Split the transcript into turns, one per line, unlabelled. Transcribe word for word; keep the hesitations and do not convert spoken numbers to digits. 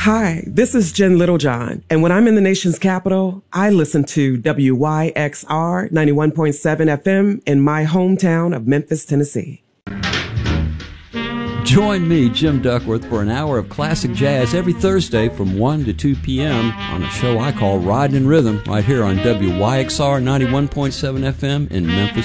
Hi, this is Jen Littlejohn, and when I'm in the nation's capital, I listen to W Y X R ninety-one point seven F M in my hometown of Memphis, Tennessee.
Join me, Jim Duckworth, for an hour of classic jazz every Thursday from one to two p.m. on a show I call Riding in Rhythm right here on W Y X R ninety-one point seven F M in Memphis,